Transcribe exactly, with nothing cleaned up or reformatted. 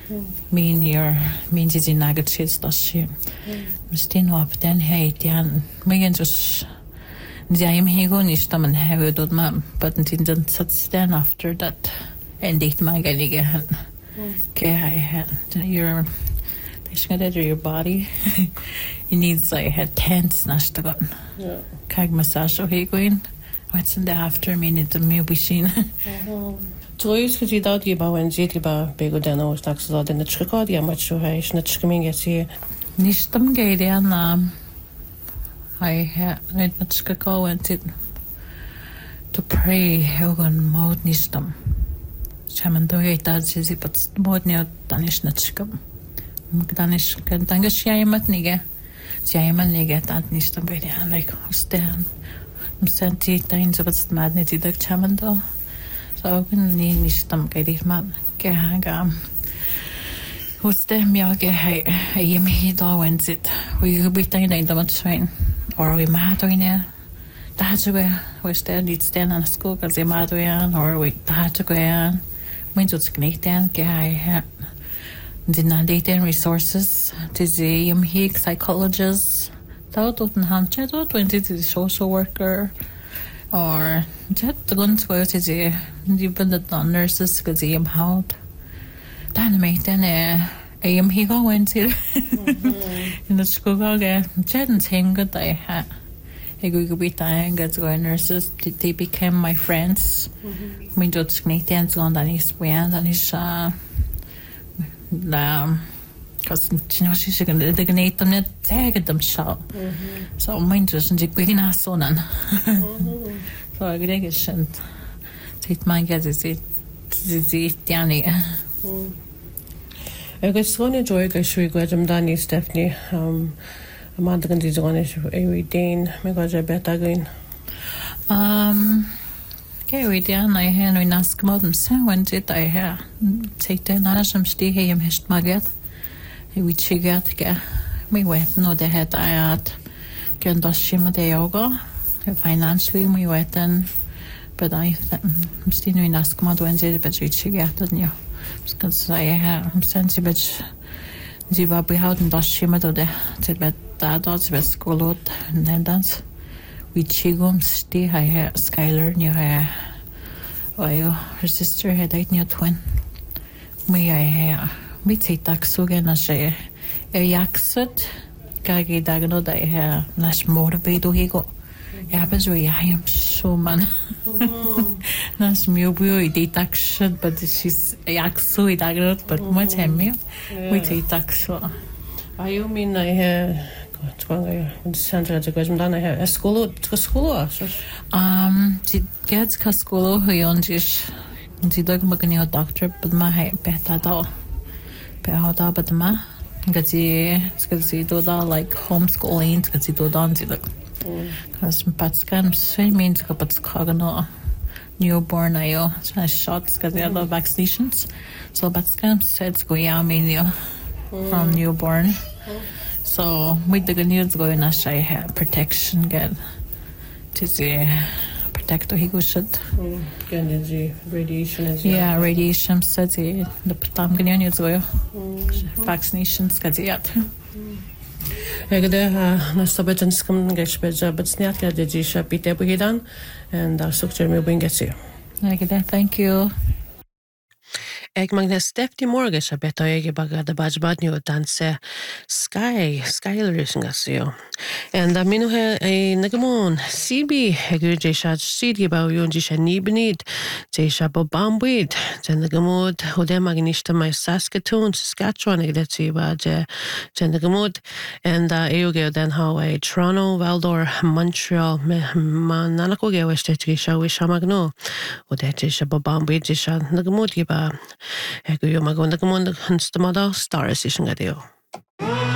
mean your means is in nagachis dashi. Mustin up then hate yan. Megan just Jaim Higo Nishtaman have you done ma but until such then after that ended my galigahan. Okay, I had your your body. It needs like had tense nashtagon. Yeah. Kag massage okay going. What's in the after minute of me wishing. Toys could you doubt you about when Zit about Bego Dano was taxed out in the Tricod, yeah, much so I should coming at you. Nishtam Gadian, um, I had not Chicago went it to pray, Hogan Maud Nishtam. Shaman do it as is it, but more near Danish Natchicum. Danish can Dangash Yamat Nigga. Jaiman Nigga, that Nishtam Gadian, like Hostan. Senti times of its madness, the Chamando. So when ni Nishtam Gadi man, Gahagam. Who's the Miaga? I am he da wins it. We could be tiny in the much train. Or we mad that's where we stand need stand on a school because they mad or we that's where means what's connected. Guy did not data resources to the um he psychologist. Thought of Hancha thought when it is social worker or just the guns where it is even the nurses because they am how then make then a am he go went to in the school again. Jen saying good I had a good bit time gets going nurses they became my friends. We just connect dance on that is when and is uh um because you know she's going to the them net tag them shout. So mine just and we can ask on so I think it shouldn't take my guess is it is it Danny. Agus gona joy go siú goidem Danny Stephanie um Amanda gan dí gona é Dean me go a bet again. Um okay we down I hen we nask modem so when did I ha take the nasham stay him hist maget. We chigat ga me wet no the head I had can das shima de yoga financially we wet and but I am still we nask mod when did but we chigat and because I have sensible the we had in das shima do the bet that that's best school and then dance we chigum stay I have Skylar new hair well her sister had eight new twin me I have we take that so again as a yaksut gagi dagno da I nash motivated he go yeah but I am so man nash miobu I date action but she's yaksu dagno but much hemi we take that so I you mean I have God Sandra to go down I have a school to school um did get ka school who on just did dog magani doctor but my beta do how da but ma gati skasi do da like homeschooling gati do da nti like cuz patskam sai means ka patskagano newborn ayo so shots cuz they have vaccinations so patskam said go ya mean from newborn so with the news going na shy protection get to the protect he go should energy radiation is yeah radiation says the tam gnion is go vaccinations got yet Egde na sabatan skam gashbeja but snat ga de jisha pite bugidan and our structure me bring it you Egde thank you Eg magna Stephanie Morgan a beta ege baga da bajbadnyo danse Sky Skyler singasio and I mean he nagamon C B egur jesha city about you jesha nibnid jesha bobambwid jen nagamod hode magnishta my Saskatoon Saskatchewan egdetsi ba je jen nagamod and euge then how a Toronto Valdor Montreal mananako ge weste jesha wisha magno hode jesha bobambwid jesha nagamod giba Ego yo magonda kamonda hanstamada star station gadeo.